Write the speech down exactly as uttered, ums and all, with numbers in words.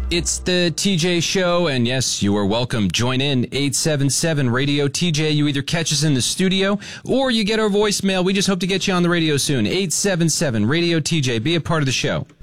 It's the T J Show, and yes, you are welcome. Join in eight seven seven radio T J. You either catch us in the studio or you get our voicemail. We just hope to get you on the radio soon. eight seven seven radio T J. Be a part of the show.